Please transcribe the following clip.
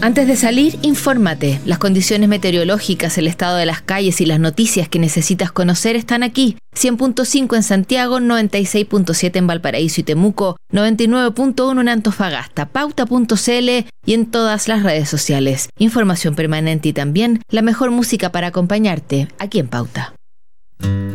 Antes de salir, infórmate. Las condiciones meteorológicas, el estado de las calles y las noticias que necesitas conocer están aquí. 100.5 en Santiago, 96.7 en Valparaíso y Temuco, 99.1 en Antofagasta, pauta.cl y en todas las redes sociales. Información permanente y también la mejor música para acompañarte aquí en Pauta.